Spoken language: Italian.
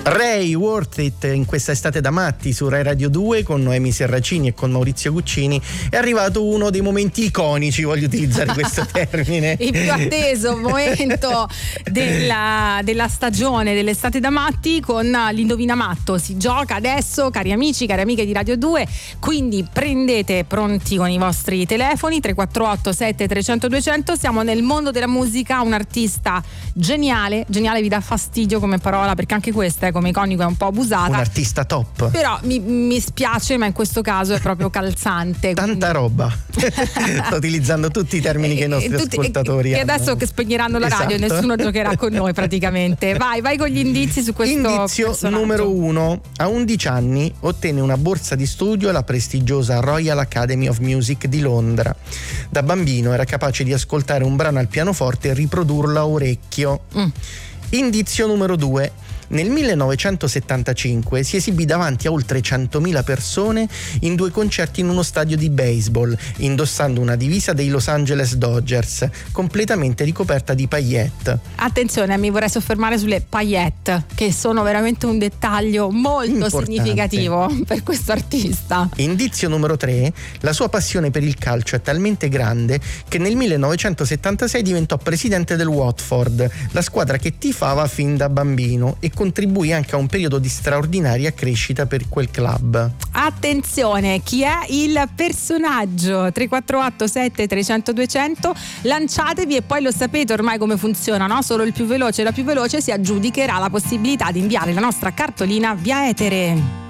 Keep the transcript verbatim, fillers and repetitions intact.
Ray, Worth It, in questa estate da matti su Rai Radio due con Noemi Serracini e con Maurizio Guccini. È arrivato uno dei momenti iconici, voglio utilizzare questo termine. Il più atteso momento della, della stagione dell'estate da matti con l'Indovina Matto. Si gioca adesso, cari amici, cari amiche di Radio due, quindi prendete pronti con i vostri telefoni tre quattro otto sette tre zero zero due zero zero. Siamo nel mondo della musica, un artista geniale, geniale vi dà fastidio come parola perché anche questa è come iconico, è un po' abusata. Un artista top. Però mi, mi spiace, ma in questo caso è proprio calzante. Tanta roba. Sto utilizzando tutti i termini che i nostri tutti, ascoltatori che hanno. Adesso che spegneranno la esatto. radio nessuno giocherà con noi praticamente. Vai, vai con gli indizi su questo Indizio personaggio. numero uno. A undici anni ottenne una borsa di studio alla prestigiosa Royal Academy of Music di Londra. Da bambino era capace di ascoltare un brano al pianoforte e riprodurlo a orecchio. Mm. Indizio numero due. Nel millenovecentosettantacinque si esibì davanti a oltre centomila persone in due concerti in uno stadio di baseball, indossando una divisa dei Los Angeles Dodgers, completamente ricoperta di paillette. Attenzione, mi vorrei soffermare sulle paillette, che sono veramente un dettaglio molto importante, significativo per questo artista. Indizio numero tre. La sua passione per il calcio è talmente grande che nel millenovecentosettantasei diventò presidente del Watford, la squadra che tifava fin da bambino, e contribuì anche a un periodo di straordinaria crescita per quel club. Attenzione, chi è il personaggio? tre quattro otto sette tre zero zero due zero zero, lanciatevi e poi lo sapete ormai come funziona, no? Solo il più veloce e la più veloce si aggiudicherà la possibilità di inviare la nostra cartolina via etere.